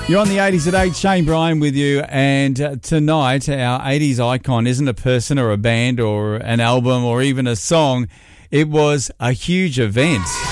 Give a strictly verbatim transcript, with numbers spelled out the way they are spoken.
You're on the eighties at eight, Shane Bryan with you, and uh, tonight our eighties icon isn't a person or a band or an album or even a song. It was a huge event.